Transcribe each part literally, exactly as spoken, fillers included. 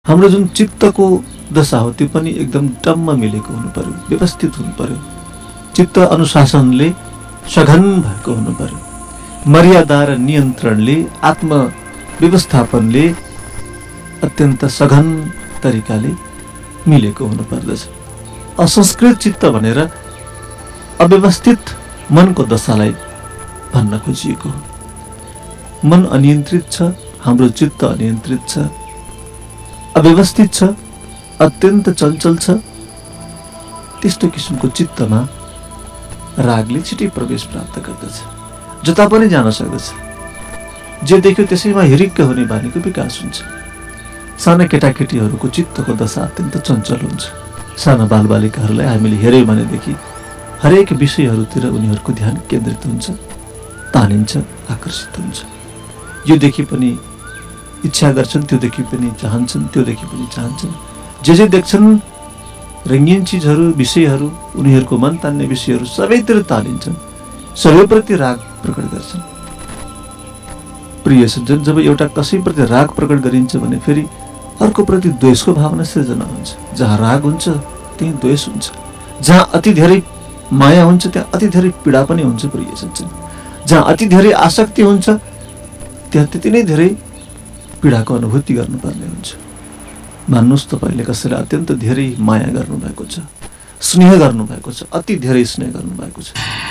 हाम्रो जुन चित्तको दशा हो त्यो पनि एकदम टम्म मिलेको हुनु पर्यो, व्यवस्थित हुनु पर्यो। चित्त अनुशासनले सघन भएको हुनु पर्यो। मर्यादा र नियन्त्रणले, आत्म व्यवस्थापनले अत्यन्त सघन तरिकाले मिलेको हुनु पर्दछ। असंस्कृत चित्त भनेर अव्यवस्थित मनको दशालाई भन्न खोजिएको हो। मन अनियन्त्रित छ, हाम्रो चित्त अनियन्त्रित छ, अव्यवस्थित छ, अत्यन्त चञ्चल छ। त्यस्तो किसिमको चित्तमा रागले छिटै प्रवेश प्राप्त गर्दछ, जता पनि जान सक्दछ। जे देख्यो त्यसैमा हिरिक्क हुने बानीको विकास हुन्छ। साना केटाकेटीहरूको चित्तको दशा अत्यन्त चञ्चल हुन्छ। साना बालबालिकाहरूलाई हामीले हेऱ्यौँ भनेदेखि हरेक विषयहरूतिर उनीहरूको ध्यान केन्द्रित हुन्छ, तानिन्छ, आकर्षित हुन्छ। यो देखि पनि इच्छा गर्छन्, त्यो देखि पनि चाहन्छन्, त्यो देखि पनि चाहन्छन्। जे जे देख्छन् रङ्गीन चिजहरू, विषयहरू, उनीहरूको मन तान्ने विषयहरू सबैतिर तानिन्छन्, सबैप्रति राग प्रकट गर्छन्। प्रिय सज्जन, जब एउटा कसैप्रति राग प्रकट गरिन्छ भने फेरि अर्कोप्रति द्वेषको भावना सृजना हुन्छ। जहाँ राग हुन्छ त्यही द्वेष हुन्छ। जहाँ अति धेरै माया हुन्छ त्यहाँ अति धेरै पीडा पनि हुन्छ। प्रिय सज्जन, जहाँ अति धेरै आसक्ति हुन्छ त्यहाँ त्यति नै धेरै पीडाको अनुभूति गर्नुपर्ने हुन्छ। मान्नुहोस्, तपाईँले कसैलाई अत्यन्त धेरै माया गर्नुभएको छ, स्नेह गर्नुभएको छ, अति धेरै स्नेह गर्नुभएको छ।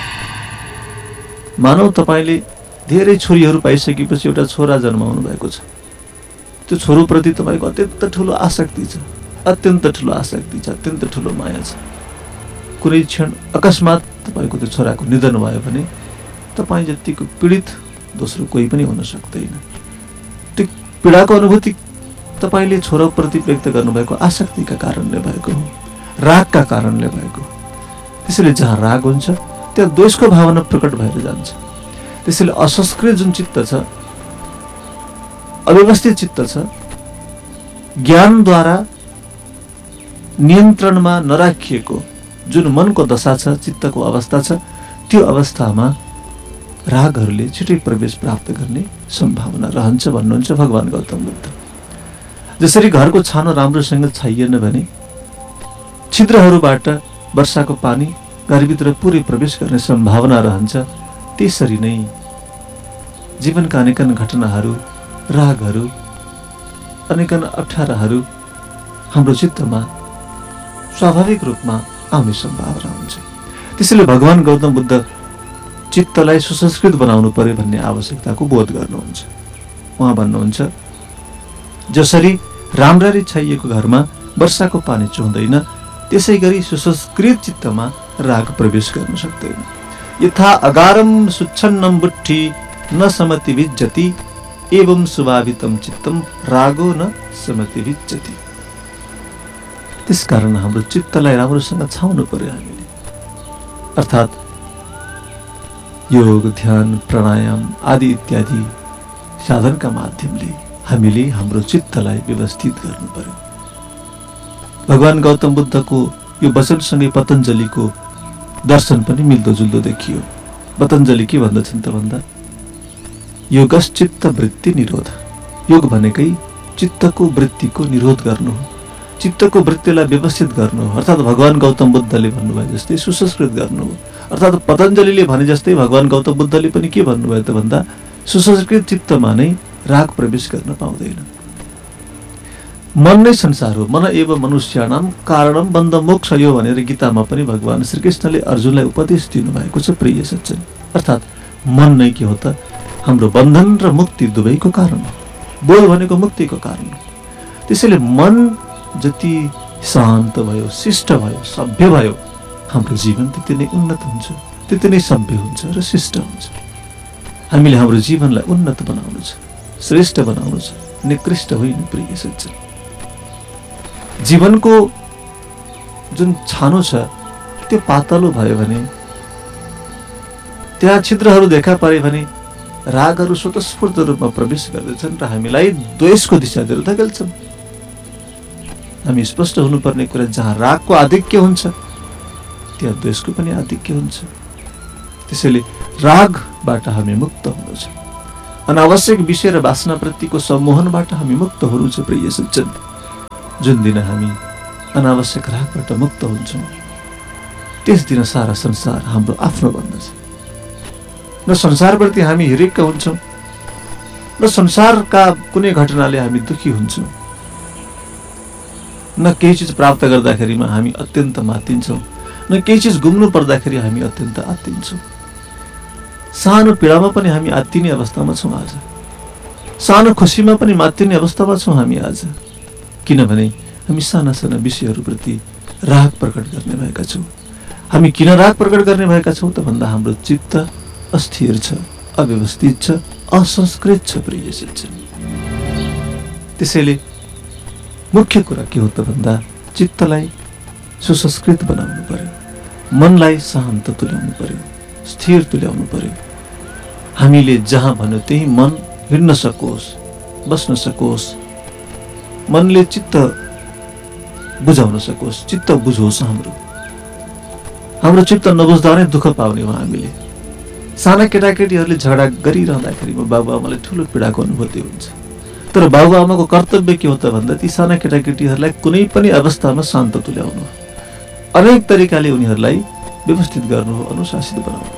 मानव तपाईँले धेरै छोरीहरू पाइसकेपछि एउटा छोरा जन्माउनु भएको छ। त्यो छोरोप्रति तपाईँको अत्यन्त ठुलो आसक्ति छ, अत्यन्त ठुलो आसक्ति छ, अत्यन्त ठुलो माया छ। कुनै क्षण अकस्मात तपाईँको त्यो छोराको निधन भयो भने तपाईँ जतिको पीडित दोस्रो कोही पनि हुन सक्दैन। त्यो पीडाको अनुभूति तपाईँले छोराप्रति व्यक्त गर्नुभएको आसक्तिका कारणले भएको हो, रागका कारणले भएको। त्यसैले जहाँ राग हुन्छ त्यहाँ द्वेषको भावना प्रकट भएर जान्छ। त्यसैले असंस्कृत जुन चित्त छ, अव्यवस्थित चित्त छ, ज्ञानद्वारा नियन्त्रणमा नराखिएको जुन मनको दशा छ, चित्तको अवस्था छ, त्यो अवस्थामा रागहरूले छिटै प्रवेश प्राप्त गर्ने सम्भावना रहन्छ भन्नुहुन्छ भगवान गौतम बुद्ध। जसरी घरको छानो राम्रोसँग छाइएन भने छिद्रहरूबाट वर्षाको पानी घरभित्र पुरै प्रवेश गर्ने सम्भावना रहन्छ, त्यसरी नै जीवनका अनेकन घटनाहरू, रागहरू, अनेकन अप्ठ्याराहरू हाम्रो चित्तमा स्वाभाविक रूपमा आउने सम्भावना हुन्छ। त्यसैले भगवान गौतम बुद्ध चित्तलाई सुसंस्कृत बनाउनु पर्यो भन्ने आवश्यकताको बोध गर्नुहुन्छ। उहाँ भन्नुहुन्छ, जसरी राम्ररी छाइएको घरमा वर्षाको पानी चुहुँदैन, त्यसै गरी सुसंस्कृत चित्तमा राग प्रवेश गर्न सक्दैन। यथा अगारम सुच्छन्नम बुद्धि न समति विज्जति एवं सुभावितम चित्तम रागो न समति विज्जति। त्यसकारण हाम्रो चित्तलाई राम्रोसँग छाउनु पर्यो हामीले। अर्थात् योग, ध्यान, प्राणायाम आदि इत्यादि साधनका माध्यमले हामीले हाम्रो चित्तलाई व्यवस्थित गर्नु पर्यो। भगवान गौतम बुद्धको यो वचनसँगै पतञ्जलिको दर्शन पनि मिल्दोजुल्दो देखियो। पतञ्जलि के भन्दछन् त भन्दा, योगश्चित्त वृत्ति निरोध। योग भनेकै चित्तको वृत्तिको निरोध गर्नु हो, चित्तको वृत्तिलाई व्यवस्थित गर्नु हो। अर्थात् भगवान गौतम बुद्धले भन्नुभए जस्तै सुसंस्कृत गर्नु हो। अर्थात् पतञ्जलिले भने जस्तै भगवान गौतम बुद्धले पनि के भन्नुभयो त भन्दा, सुसंस्कृत चित्तमा नै राग प्रवेश गर्न पाउँदैन। मन नै संसार हो, मन एव मनुष्याणाम कारणम बन्ध मोक्ष यो भनेर गीतामा पनि भगवान श्रीकृष्णले अर्जुनलाई उपदेश दिनुभएको छ। प्रिय सज्जन, अर्थात् मन नै के हो त, हाम्रो बन्धन र मुक्ति दुवैको कारण हो। बोध भनेको मुक्तिको कारण हो। त्यसैले मन जति शान्त भयो, शिष्ट भयो, सभ्य भयो, हाम्रो जीवन त्यति नै उन्नत हुन्छ, त्यति नै सभ्य हुन्छ र शिष्ट हुन्छ। हामीले हाम्रो जीवनलाई उन्नत बनाउनु छ, श्रेष्ठ बनाउनु छ, निकृष्ट होइन। प्रिय सज्जन, जीवनको जुन छानो छ त्यो पातलो भयो भने, त्यहाँ छिद्रहरू देखा परे भने रागहरू स्वतस्फूर्त रूपमा प्रवेश गर्दछन् र हामीलाई द्वेषको दिशातिर धकेल्छन्। हामी स्पष्ट हुनुपर्ने कुरा, जहाँ रागको आधिक्य हुन्छ त्यहाँ द्वेषको पनि आधिक्य हुन्छ। त्यसैले रागबाट हामी मुक्त हुनु छ। अनावश्यक विषय र वासनावृत्तिको सम्मोहनबाट हामी मुक्त हुनु छ। प्रिय सज्जन, जुन दिन हामी अनावश्यक रागबाट मुक्त हुन्छौँ त्यस दिन सारा संसार हाम्रो आफ्नो बन्दछ। न संसारप्रति हामी हिरेका हुन्छौँ, न संसारका कुनै घटनाले हामी दुखी हुन्छौँ, न केही चिज प्राप्त गर्दाखेरिमा हामी अत्यन्त मातिन्छौँ, न केही चिज गुम्नु पर्दाखेरि हामी अत्यन्त आत्तिन्छौँ। सानो पीडामा पनि हामी आत्तिने अवस्थामा छौँ आज, सानो खुसीमा पनि मात्तिने अवस्थामा छौँ हामी आज, किनभने हामी साना साना विषयहरूप्रति राग प्रकट गर्ने भएका छौँ। हामी किन राग प्रकट गर्ने भएका छौँ त भन्दा हाम्रो चित्त अस्थिर छ, अव्यवस्थित छ, असंस्कृत छ प्रिय शिक्षक। त्यसैले मुख्य कुरा के हो त भन्दा चित्तलाई सुसंस्कृत बनाउनु पर्यो, मनलाई शान्त तुल्याउनु पर्यो, स्थिर तुल्याउनु पर्यो। हामीले जहाँ भन्यो त्यही मन हिँड्न सकोस्, बस्न सकोस्, मनले चित्त बुझाउन सकोस्, चित्त बुझोस्। हाम्रो हाम्रो चित्त नबुझ्दा नै दुःख पाउने हो हामीले। साना केटाकेटीहरूले झगडा गरिरहँदाखेरिमा बाबुआमालाई ठुलो पीडाको अनुभूति हुन्छ। तर बाबुआमाको कर्तव्य के हो त भन्दा ती साना केटाकेटीहरूलाई कुनै पनि अवस्थामा शान्त तुल्याउनु, अनेक तरिकाले उनीहरूलाई व्यवस्थित गर्नु हो, अनुशासित बनाउनु।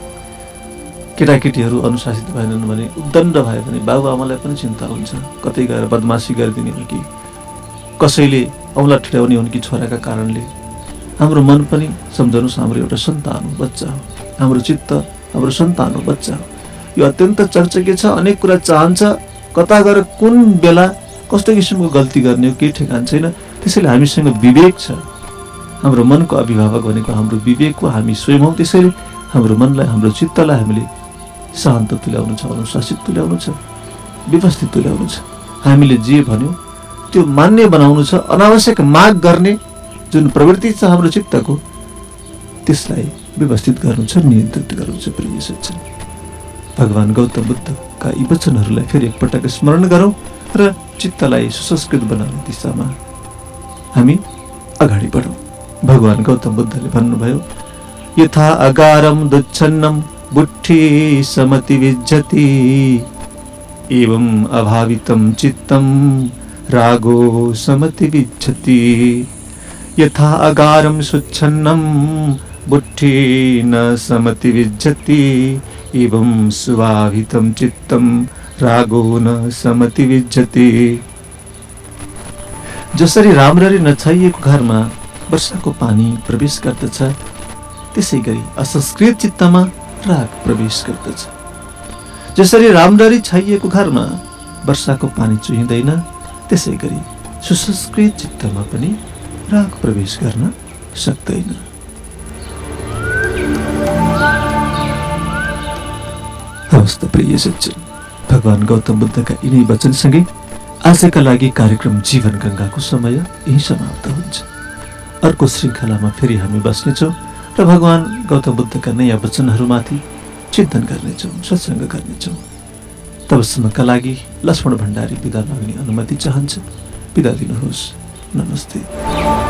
केटाकेटीहरू अनुशासित भएनन् भने, उद्दण्ड भयो भने बाबुआमालाई पनि चिन्ता हुन्छ, कतै गएर बदमासी गरिदिने हो कि कसैले औँला ठिटाउने हुन् कि छोराका कारणले। हाम्रो मन पनि सम्झनुहोस् हाम्रो एउटा सन्तान हो, बच्चा हो, हाम्रो चित्त हाम्रो सन्तान हो, बच्चा हो। यो अत्यन्त चर्चके छ, अनेक कुरा चाहन्छ, कता गएर कुन बेला कस्तो किसिमको गल्ती गर्ने हो केही ठेगान छैन। त्यसैले हामीसँग विवेक छ, हाम्रो मनको अभिभावक भनेको हाम्रो विवेक हो, हामी स्वयं हौँ। त्यसैले हाम्रो मनलाई, हाम्रो चित्तलाई हामीले शान्त तुल्याउनु छ, अनुशासित तुल्याउनु छ, व्यवस्थित तुल्याउनु छ। हामीले जे भन्यो त्यो मान्य बनाउनु छ। अनावश्यक माग गर्ने जुन प्रवृत्ति छ हाम्रो चित्तको त्यसलाई व्यवस्थित गर्नु छ, नियन्त्रित गर्नु छ प्रिय सज्जन। भगवान गौतम बुद्धका यी वचनहरूलाई फेरि एकपटक स्मरण गरौँ र चित्तलाई सुसंस्कृत बनाउने दिशामा हामी अगाडि बढौँ। भगवान गौतम बुद्धले भन्नुभयो, यथा अगारम दुच्छन्नम बुद्धि समति विज्जति एवं अभावितम चित्तम रागो समति विज्जति। यथा अगारम सुच्छन्नम बुद्धि न समति विज्जति एवं स्वाभितम चित्तम रागो न समति विज्जति। जसरी राम्ररी नछाइएको घरमा वर्षाको पानी प्रवेश गर्दछ त्यसै गरी असंस्कृत चित्तमा राग प्रवेश गर्दछ। जसरी राम्ररी छाइएको घरमा वर्षाको पानी चुहिँदैन त्यसै गरी सुसंस्कृत चित्तमा पनि राग प्रवेश गर्न सक्दैन। हवस् त प्रिय सज्जन, भगवान गौतम बुद्धका यिनै वचनसँगै आजका लागि कार्यक्रम जीवन गंगाको समय यही समाप्त हुन्छ। अर्को श्रृङ्खलामा फेरि हामी बस्नेछौँ र भगवान गौतम बुद्धका नयाँ वचनहरूमाथि चिन्तन गर्नेछौँ, सत्सङ्ग गर्नेछौँ। तबसम्मका लागि लक्ष्मण भण्डारी बिदा माग्ने अनुमति चाहन्छ। बिदा दिनुहोस्। नमस्ते।